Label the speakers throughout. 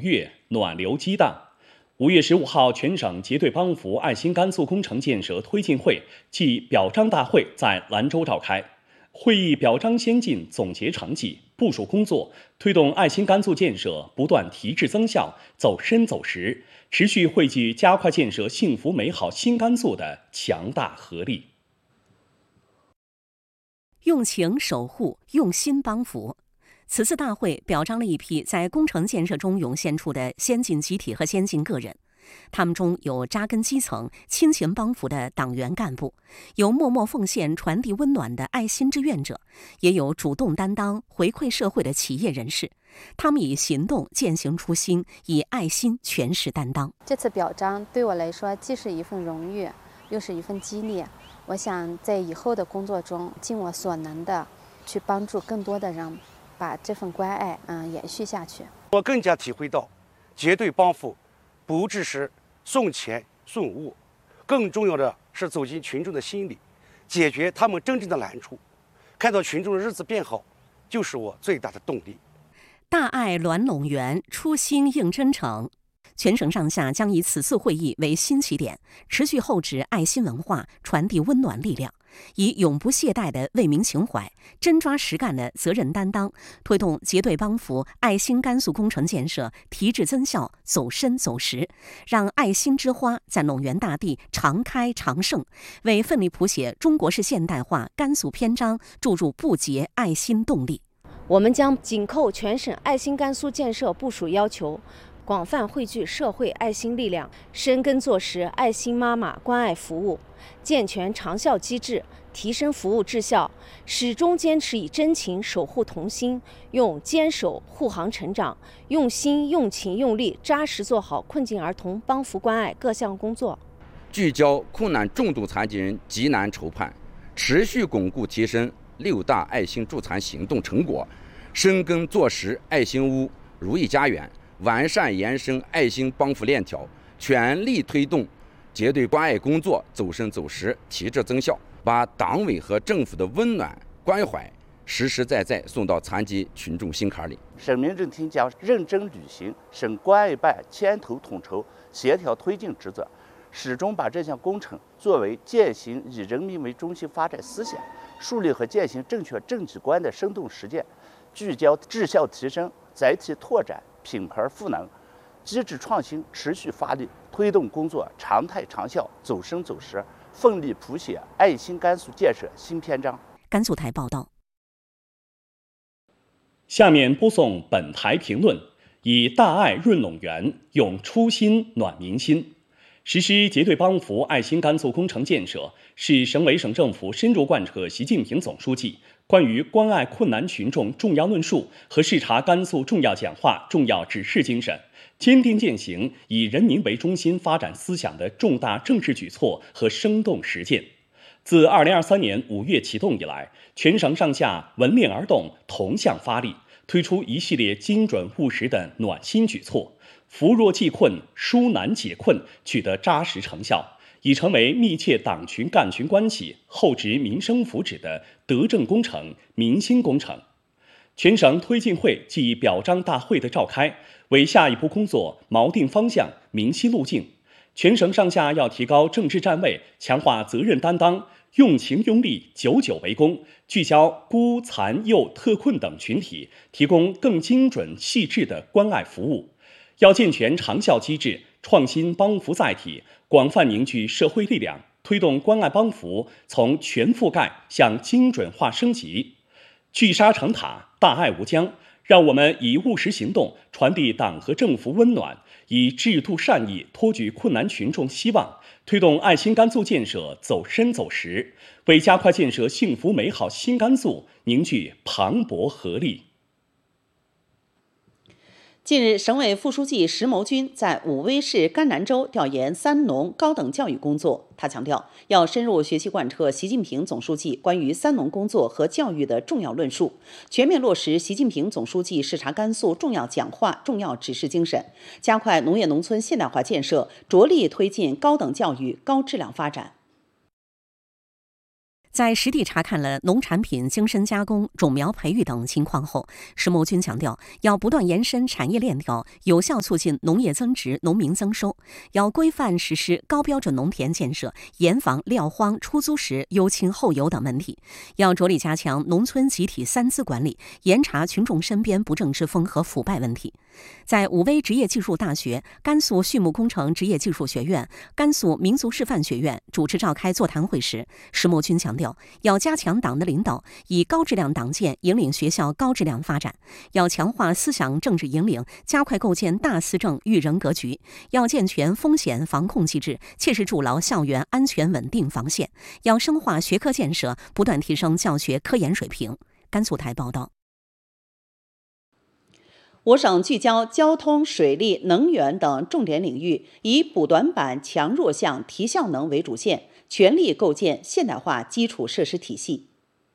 Speaker 1: 月暖流激荡。5月15号，全省结对帮扶爱心甘肃工程建设推进会暨表彰大会在兰州召开。会议表彰先进，总结成绩，部署工作，推动爱心甘肃建设不断提质增效、走深走实，持续汇聚加快建设幸福美好新甘肃的强大合力。
Speaker 2: 用情守护，用心帮扶。此次大会表彰了一批在工程建设中涌现出的先进集体和先进个人，他们中有扎根基层、亲情帮扶的党员干部，有默默奉献、传递温暖的爱心志愿者，也有主动担当、回馈社会的企业人士。他们以行动践行初心，以爱心诠释担当。
Speaker 3: 这次表彰对我来说，既是一份荣誉，又是一份激励。我想在以后的工作中，尽我所能的去帮助更多的人，把这份关爱延续下去。
Speaker 4: 我更加体会到，结对帮扶不只是送钱送物，更重要的是走进群众的心里，解决他们真正的难处。看到群众的日子变好，就是我最大的动力。
Speaker 2: 大爱鸾拢圆，初心应真诚。全省上下将以此次会议为新起点，持续厚植爱心文化，传递温暖力量，以永不懈怠的为民情怀、真抓实干的责任担当，推动结对帮扶爱心甘肃工程建设提质增效、走深走实，让爱心之花在陇源大地常开常盛，为奋力谱写中国式现代化甘肃篇章注入不竭爱心动力。
Speaker 5: 我们将紧扣全省爱心甘肃建设部署要求，广泛汇聚社会爱心力量，深耕做实爱心妈妈关爱服务，健全长效机制，提升服务质效，始终坚持以真情守护童心，用坚守护航成长，用心用情用力扎实做好困境儿童帮扶关爱各项工作，
Speaker 6: 聚焦困难重度残疾人急难愁盼，持续巩固提升6大爱心助残行动成果，深耕做实爱心屋如意家园，完善延伸爱心帮扶链条，全力推动结对关爱工作走深走实、提质增效，把党委和政府的温暖关怀实实在在送到残疾群众心坎里。
Speaker 7: 省民政厅将认真履行省关爱办牵头统筹、协调推进职责，始终把这项工程作为践行以人民为中心发展思想、树立和践行正确政绩观的生动实践，聚焦质效提升、载体拓展、品牌赋能、机制创新，持续发力，推动工作常态长效、走深走实，奋力谱写爱心甘肃建设新篇章。
Speaker 2: 甘肃台报道。
Speaker 1: 下面播送本台评论：以大爱润陇源，用初心暖民心。实施结对帮扶爱心甘肃工程建设，是省委省政府深入贯彻习近平总书记关于关爱困难群众重要论述和视察甘肃重要讲话重要指示精神，坚定践行以人民为中心发展思想的重大政治举措和生动实践。自2023年5月启动以来，全省上下闻令而动，同向发力，推出一系列精准务实的暖心举措，扶弱济困、纾难解困，取得扎实成效，已成为密切党群干群关系、厚植民生福祉的德政工程、民心工程。全省推进会暨表彰大会的召开，为下一步工作锚定方向、明晰路径。全省上下要提高政治站位，强化责任担当，用情用力，久久为功，聚焦孤残幼特困等群体，提供更精准细致的关爱服务。要健全长效机制，创新帮扶载体，广泛凝聚社会力量，推动关爱帮扶从全覆盖向精准化升级。聚沙成塔，大爱无疆，让我们以务实行动传递党和政府温暖，以制度善意托举困难群众希望，推动爱心甘肃建设走深走实，为加快建设幸福美好新甘肃凝聚磅礴合力。
Speaker 8: 近日，省委副书记石谋军在武威市甘南州调研三农高等教育工作。他强调，要深入学习贯彻习近平总书记关于三农工作和教育的重要论述，全面落实习近平总书记视察甘肃重要讲话、重要指示精神，加快农业农村现代化建设，着力推进高等教育高质量发展。
Speaker 2: 在实地查看了农产品精深加工、种苗培育等情况后，石某军强调，要不断延伸产业链条，有效促进农业增值、农民增收，要规范实施高标准农田建设，严防撂荒、出租时优亲后游等问题，要着力加强农村集体3资管理，严查群众身边不正之风和腐败问题。在武威职业技术大学、甘肃畜牧工程职业技术学院、甘肃民族示范学院主持召开座谈会时，石某军强调，要加强党的领导，以高质量党建引领学校高质量发展，要强化思想政治引领，加快构建大思政育人格局，要健全风险防控机制，切实筑牢校园安全稳定防线，要深化学科建设，不断提升教学科研水平。甘肃台报道。
Speaker 8: 我省聚焦交通、水利、能源等重点领域，以补短板、强弱项、提效能为主线，全力构建现代化基础设施体系。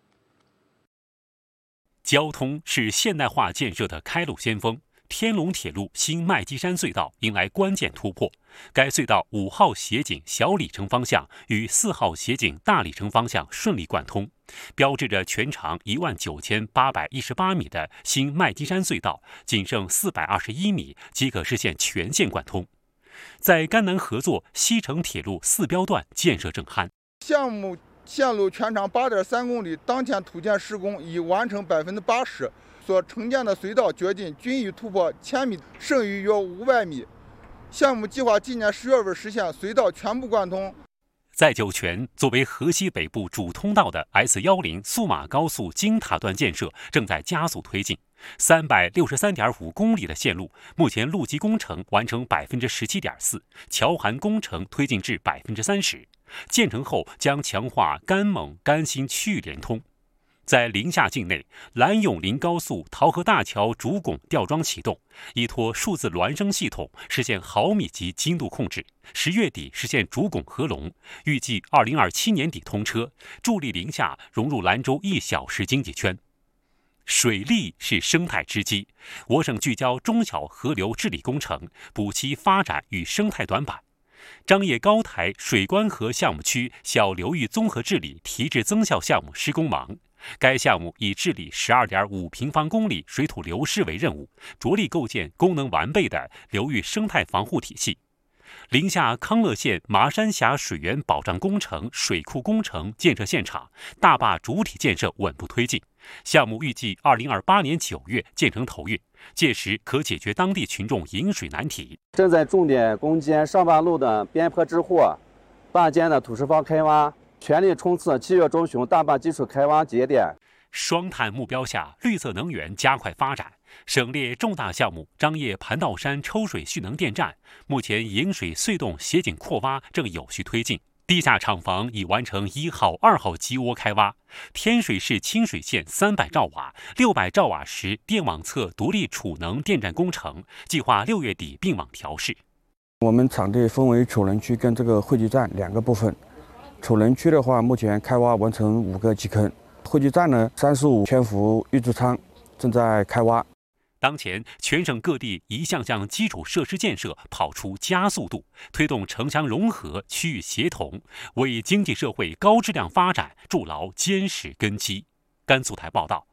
Speaker 9: 交通是现代化建设的开路先锋。天龙铁路新麦积山隧道迎来关键突破，该隧道5号协警小里程方向与4号协警大里程方向顺利贯通，标志着全长19818米的新麦积山隧道仅剩421米即可实现全线贯通。在甘南合作西成铁路4标段建设正酣，
Speaker 10: 项目线路全长8.3公里，当前土建施工已完成80%。所承建的隧道掘进均已突破1000米，剩余约500米。项目计划今年10月份实现隧道全部贯通。
Speaker 9: 在酒泉，作为河西北部主通道的 S10苏马高速京塔段建设正在加速推进，363.5公里的线路，目前路基工程完成17.4%，桥涵工程推进至30%，建成后将强化甘蒙甘新区域联通。在临夏境内，兰永临高速桃河大桥主拱吊装启动，依托数字孪生系统实现毫米级精度控制，10月底实现主拱合龙，预计2027年底通车，助力临夏融入兰州1小时经济圈。水利是生态之基，我省聚焦中小河流治理工程，补齐发展与生态短板。张掖高台水关河项目区小流域综合治理提质增效项目施工忙，该项目以治理12.5平方公里水土流失为任务，着力构建功能完备的流域生态防护体系。临夏康乐县麻山峡水源保障工程水库工程建设现场，大坝主体建设稳步推进，项目预计2028年9月建成投运，届时可解决当地群众饮水难题。
Speaker 11: 正在重点攻坚上坝路的边坡支货，坝间的土石方开挖，全力冲刺7月中旬大坝基础开挖节点。
Speaker 9: 双碳目标下，绿色能源加快发展。省列重大项目张掖盘道山抽水蓄能电站，目前引水隧洞斜井扩挖正有序推进，地下厂房已完成1号、2号基窝开挖。天水市清水县300兆瓦、600兆瓦时电网侧独立储能电站工程，计划6月底并网调试。
Speaker 12: 我们场地分为储能区跟这个汇集站2个部分。储能区的话，目前开挖完成5个基坑。汇集站呢，35千伏预制仓正在开挖。
Speaker 9: 当前，全省各地一项项基础设施建设跑出加速度，推动城乡融合、区域协同，为经济社会高质量发展筑牢坚实根基。甘肃台报道。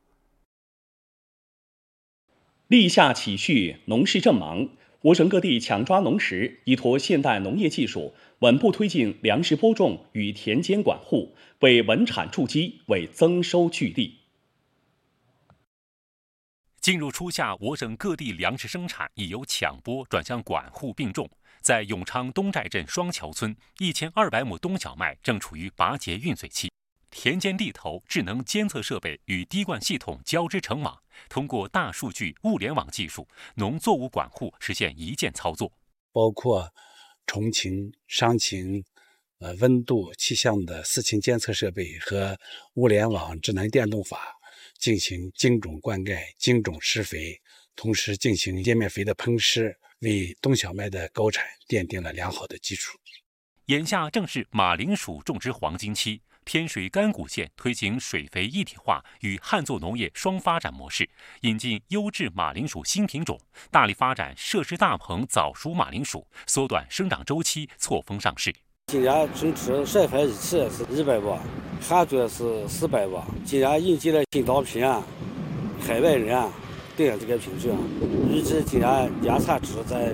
Speaker 1: 立夏启序，农事正忙，我省各地抢抓农时，依托现代农业技术，稳步推进粮食播种与田间管护，为稳产筑基，为增收聚力。
Speaker 9: 进入初夏，我省各地粮食生产已由抢播转向管护并种。在永昌东寨镇双桥村，1200亩冬小麦正处于拔节运穗期。田间地头智能监测设备与滴灌系统交织成网，通过大数据物联网技术，农作物管护实现一键操作。
Speaker 13: 包括虫禽、伤禽、温度、气象的4禽监测设备和物联网智能电动法，进行精种灌溉、精种施肥，同时进行叶面肥的喷施，为冬小麦的高产奠定了良好的基础。
Speaker 9: 眼下正是马铃薯种植黄金期，天水甘谷县推行水肥一体化与旱作农业双发展模式，引进优质马铃薯新品种，大力发展设施大棚早熟马铃薯，缩短生长周期，错峰上市。
Speaker 14: 今年整车晒排仪器是100把，焊钻是400把。今年引进了新当品海外人订这个品种，预计今年年产值在